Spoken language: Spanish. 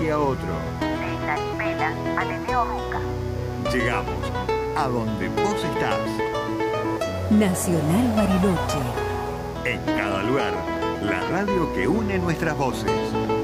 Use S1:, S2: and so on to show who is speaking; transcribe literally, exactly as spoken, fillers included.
S1: hacia otro.
S2: De Naripela a Neneo Ruca.
S1: Llegamos a donde vos estás.
S3: Nacional Bariloche.
S1: En cada lugar, la radio que une nuestras voces.